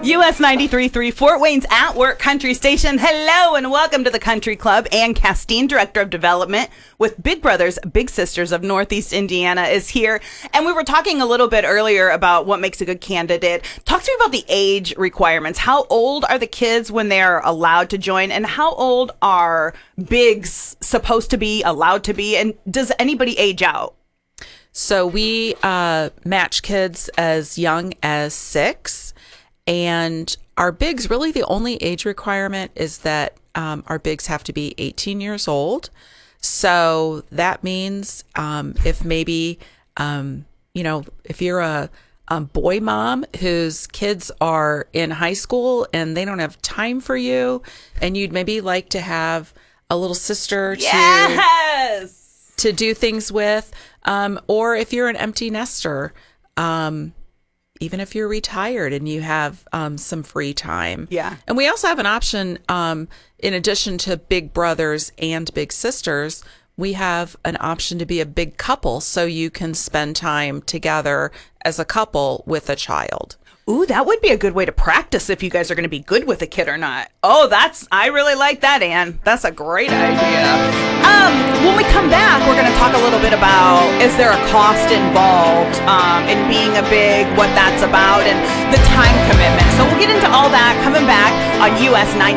US 93.3, Fort Wayne's At Work Country Station. Hello and welcome to the Country Club. Ann Castine, Director of Development with Big Brothers Big Sisters of Northeast Indiana is here. And we were talking a little bit earlier about what makes a good candidate. Talk to me about the age requirements. How old are the kids when they're allowed to join? And how old are bigs supposed to be, allowed to be? And does anybody age out? So we match kids as young as 6. And our bigs, really the only age requirement is that our bigs have to be 18 years old. So that means if maybe, if you're a boy mom whose kids are in high school and they don't have time for you, and you'd maybe like to have a little sister to do things with, or if you're an empty nester, even if you're retired and you have some free time. Yeah. And we also have an option, in addition to big brothers and big sisters, we have an option to be a big couple so you can spend time together as a couple with a child. Ooh, that would be a good way to practice if you guys are going to be good with a kid or not. Oh, I really like that, Ann. That's a great idea. When we come back, we're going to talk a little bit about, is there a cost involved in being a big, what that's about, and the time commitment. So we'll get into all that coming back on US 93.3.